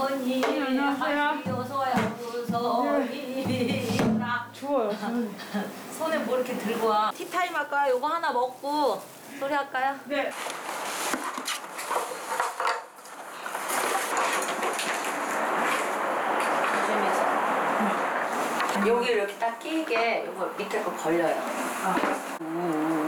어머니 안녕하세요. 어서와요. 어서이라. 추워요. 손에 뭐 이렇게 들고 와. 티타임 할까요? 요거 하나 먹고 소리 할까요? 네. 여기 이렇게 딱 끼게 요거 밑에 거 걸려요.